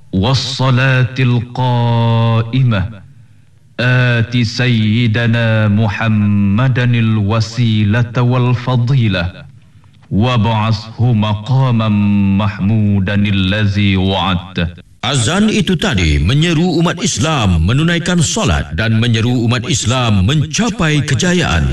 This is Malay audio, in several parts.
wassalatil qa'imah آت سيدنا محمدا الوسيلة والفضيلة وابعثه مقاما محمودا الذي وعدته. Azan itu tadi menyeru umat Islam menunaikan solat dan menyeru umat Islam mencapai kejayaan.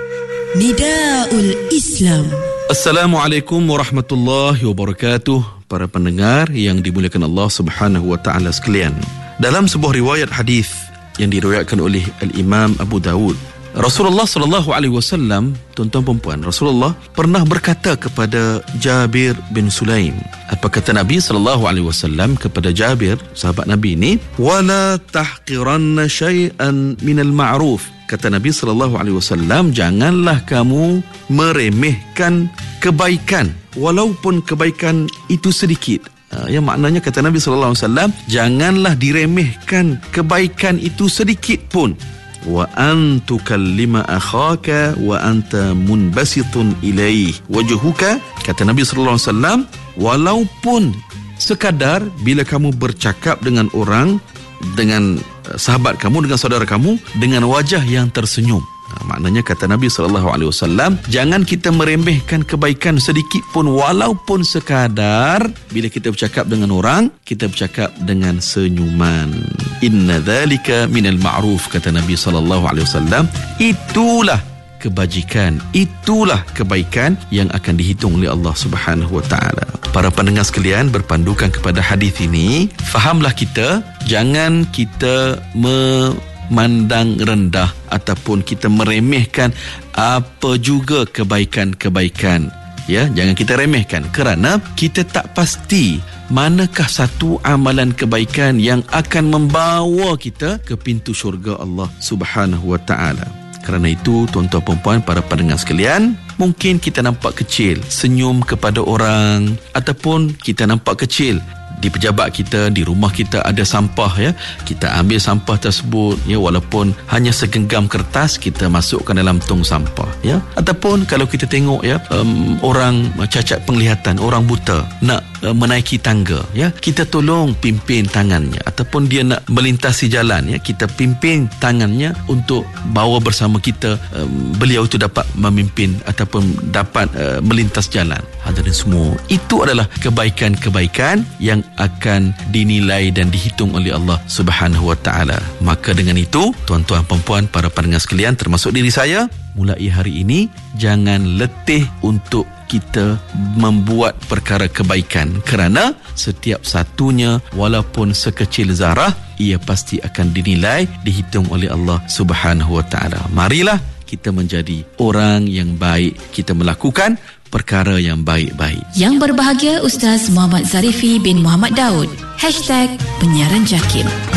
Nidaul Islam. Assalamualaikum warahmatullahi wabarakatuh. Para pendengar yang dimuliakan Allah Subhanahu wa taala sekalian. Dalam sebuah riwayat hadis yang diriwayatkan oleh Al-Imam Abu Dawud, Rasulullah sallallahu alaihi wasallam, tuan-tuan dan puan, Rasulullah pernah berkata kepada Jabir bin Sulaim. Apa kata Nabi sallallahu alaihi wasallam kepada Jabir, sahabat Nabi ini? Wala tahqiranna syai'an minal ma'ruf. Kata Nabi sallallahu alaihi wasallam, janganlah kamu meremehkan kebaikan, walaupun kebaikan itu sedikit. Yang maknanya kata Nabi sallallahu alaihi wasallam, janganlah diremehkan kebaikan itu sedikit pun. Wa antukallima akhaka wa anta munbasitun ilaih wajhuka. Kata Nabi sallallahu alaihi wasallam, walaupun sekadar bila kamu bercakap dengan orang, dengan sahabat kamu, dengan saudara kamu, dengan wajah yang tersenyum. Maknanya kata Nabi SAW, jangan kita meremehkan kebaikan sedikit pun, walaupun sekadar bila kita bercakap dengan orang, kita bercakap dengan senyuman. Inna dhalika minal ma'ruf, kata Nabi SAW. Itulah kebajikan, itulah kebaikan yang akan dihitung oleh Allah Subhanahu wa taala. Para pendengar sekalian, berpandukan kepada hadis ini, fahamlah kita, jangan kita memandang rendah ataupun kita meremehkan apa juga kebaikan-kebaikan. Ya, jangan kita remehkan, kerana kita tak pasti manakah satu amalan kebaikan yang akan membawa kita ke pintu syurga Allah Subhanahu wa taala. Kerana itu, tuan-tuan dan puan, para pendengar sekalian, mungkin kita nampak kecil senyum kepada orang, ataupun kita nampak kecil di pejabat kita, di rumah kita ada sampah, ya, kita ambil sampah tersebut, ya, walaupun hanya segenggam kertas, kita masukkan dalam tong sampah, ya. Ataupun kalau kita tengok, ya, orang cacat penglihatan, orang buta nak menaiki tangga, ya, kita tolong pimpin tangannya. Ataupun dia nak melintasi jalan, ya, kita pimpin tangannya untuk bawa bersama kita, beliau itu dapat memimpin ataupun dapat melintas jalan. Hadirin semua, itu adalah kebaikan-kebaikan yang akan dinilai dan dihitung oleh Allah Subhanahu wa taala. Maka dengan itu, tuan-tuan dan puan, para pendengar sekalian, termasuk diri saya, mulai hari ini jangan letih untuk kita membuat perkara kebaikan, kerana setiap satunya walaupun sekecil zarah, ia pasti akan dinilai, dihitung oleh Allah Subhanahu wa taala. Marilah kita menjadi orang yang baik, kita melakukan perkara yang baik-baik. Yang berbahagia Ustaz Muhammad Zarifi bin Muhammad Daud #Penyiaran Jakim.